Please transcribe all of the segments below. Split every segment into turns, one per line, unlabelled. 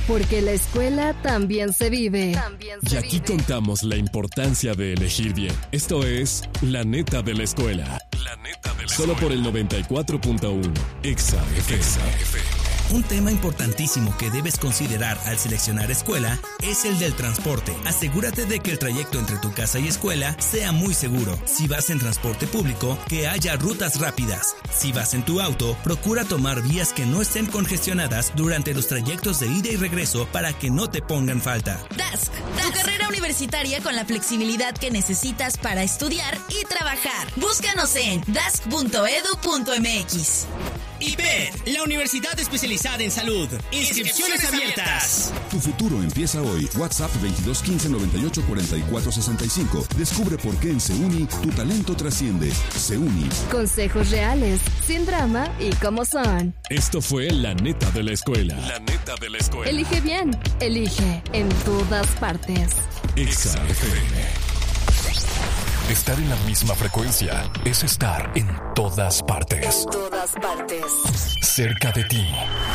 Porque la escuela también se vive.
Y aquí contamos la importancia de elegir bien. Esto es La Neta de la Escuela. La Neta de la Solo Escuela. Por el 94.1 Exa FM.
Un tema importantísimo que debes considerar al seleccionar escuela es el del transporte. Asegúrate de que el trayecto entre tu casa y escuela sea muy seguro. Si vas en transporte público, que haya rutas rápidas. Si vas en tu auto, procura tomar vías que no estén congestionadas durante los trayectos de ida y regreso para que no te pongan falta.
Dask, tu carrera universitaria con la flexibilidad que necesitas para estudiar y trabajar. Búscanos en dask.edu.mx.
IPED, la universidad especializada en salud. Inscripciones abiertas.
Tu futuro empieza hoy. WhatsApp 2215-984465. Descubre por qué en SEUNI tu talento trasciende. SEUNI.
Consejos reales, sin drama y como son.
Esto fue La Neta de la Escuela. La Neta de la Escuela.
Elige bien. Elige en todas partes.
Exa FM.
Estar en la misma frecuencia es estar en todas partes.
En todas partes.
Cerca de ti.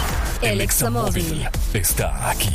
El Examóvil
está aquí.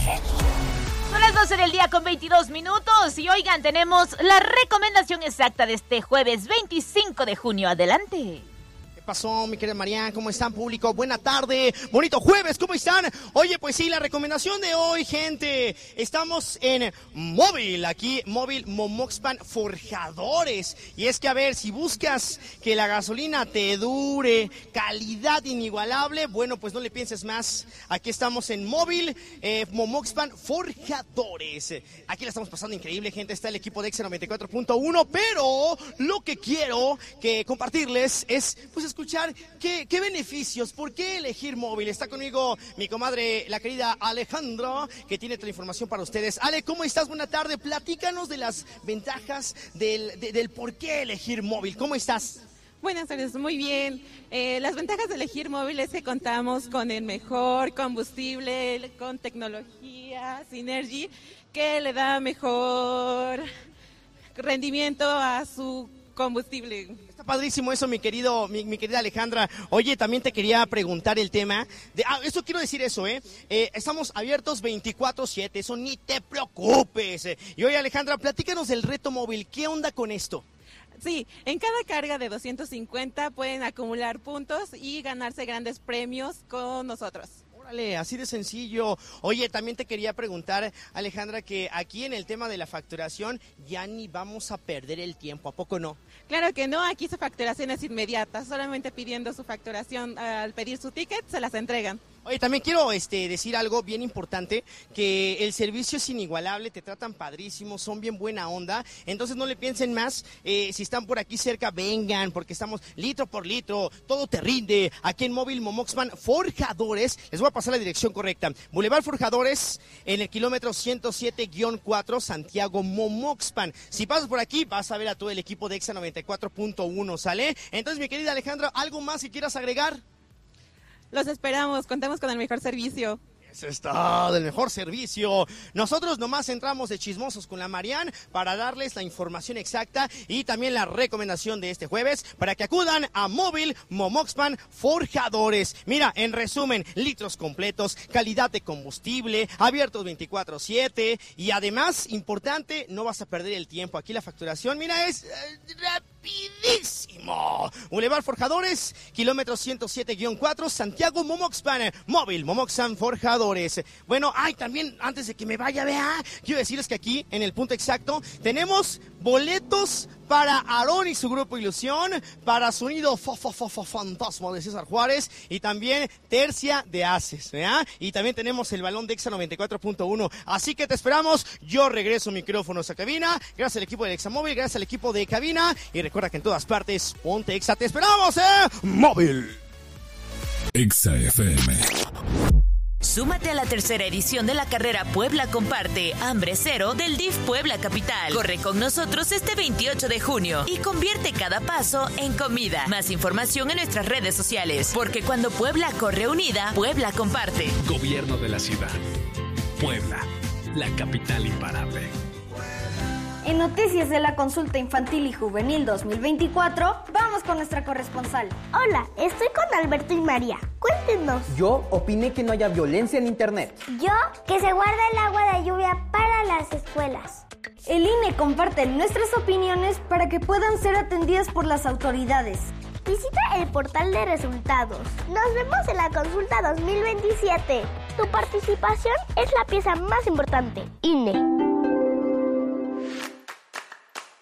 Son las 12 del día con 22 minutos y oigan, tenemos la recomendación exacta de este jueves 25 de junio. Adelante.
¿Qué pasó, mi querida Marian? ¿Cómo están, público? Buena tarde, bonito jueves, ¿cómo están? Oye, pues sí, la recomendación de hoy, gente, estamos en Móvil, aquí, Móvil Momoxpan Forjadores. Y es que, a ver, si buscas que la gasolina te dure, calidad inigualable, bueno, pues no le pienses más. Aquí estamos en Móvil Momoxpan Forjadores. Aquí la estamos pasando increíble, gente, está el equipo de Exa 94.1, pero lo que quiero que compartirles es, pues, escuchar qué beneficios, por qué elegir Móvil. Está conmigo mi comadre, la querida Alejandra, que tiene toda la información para ustedes. Ale, ¿cómo estás? Buena tarde. Platícanos de las ventajas del por qué elegir Móvil. ¿Cómo estás?
Buenas tardes, muy bien. Las ventajas de elegir Móvil es que contamos con el mejor combustible, con tecnología, Synergy, que le da mejor rendimiento a su combustible.
Está padrísimo eso, mi querida Alejandra. Oye, también te quería preguntar el tema de... eso quiero decir eso, estamos abiertos 24/7, eso ni te preocupes. Y oye, Alejandra, platícanos del reto móvil. ¿Qué onda con esto?
Sí, en cada carga de 250 pueden acumular puntos y ganarse grandes premios con nosotros.
Órale, así de sencillo. Oye, también te quería preguntar, Alejandra, que aquí en el tema de la facturación ya ni vamos a perder el tiempo, ¿a poco no?
Claro que no, aquí su facturación es inmediata, solamente pidiendo su facturación al pedir su ticket se las entregan.
Oye, también quiero decir algo bien importante, que el servicio es inigualable, te tratan padrísimo, son bien buena onda, entonces no le piensen más, si están por aquí cerca, vengan, porque estamos litro por litro, todo te rinde, aquí en Móvil Momoxpan Forjadores. Les voy a pasar la dirección correcta, Boulevard Forjadores, en el kilómetro 107-4, Santiago Momoxpan. Si pasas por aquí, vas a ver a todo el equipo de Exa 94.1, ¿sale? Entonces, mi querida Alejandra, ¿algo más que quieras agregar?
Los esperamos, contamos con el mejor servicio.
Eso está, del mejor servicio. Nosotros nomás entramos de chismosos con la Marian para darles la información exacta y también la recomendación de este jueves para que acudan a Móvil Momoxpan Forjadores. Mira, en resumen, litros completos, calidad de combustible, abiertos 24/7 y además, importante, no vas a perder el tiempo. Aquí la facturación, mira, es rapidísimo. Boulevard Forjadores, kilómetro 107-4, Santiago Momoxpan, Móvil Momoxpan Forjadores. Bueno, también, antes de que me vaya, quiero decirles que aquí, en el punto exacto, tenemos boletos para Aarón y su grupo Ilusión, para Sonido Fantasma de César Juárez y también Tercia de Haces, ¿verdad? Y también tenemos el balón de Exa 94.1. Así que te esperamos. Yo regreso micrófonos a cabina. Gracias al equipo de Examóvil, gracias al equipo de cabina. Y recuerda que en todas partes, ponte Exa. Te esperamos, Móvil.
Exa FM.
Súmate a la tercera edición de la carrera Puebla Comparte Hambre Cero del DIF Puebla Capital. Corre con nosotros este 28 de junio y convierte cada paso en comida. Más información en nuestras redes sociales, porque cuando Puebla corre unida, Puebla comparte.
Gobierno de la ciudad. Puebla, la capital imparable. En noticias de la consulta infantil y juvenil 2024, vamos con nuestra corresponsal.
Hola, estoy con Alberto y María. Cuéntenos.
Yo opiné que no haya violencia en internet.
Yo, que se guarda el agua de lluvia para las escuelas.
El INE comparte nuestras opiniones para que puedan ser atendidas por las autoridades.
Visita el portal de resultados. Nos vemos en la consulta 2027. Tu participación es la pieza más importante. INE.